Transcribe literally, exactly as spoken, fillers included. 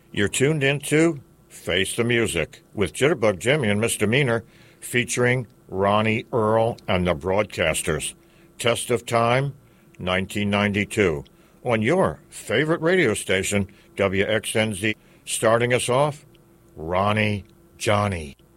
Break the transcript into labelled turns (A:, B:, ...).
A: You're tuned into Face the Music with Jitterbug Jimmy and Misdemeanor, featuring Ronnie Earl and the Broadcasters. Test of Time, nineteen ninety-two. On your favorite radio station, W X N Z. Starting us off, Ronnie Johnny.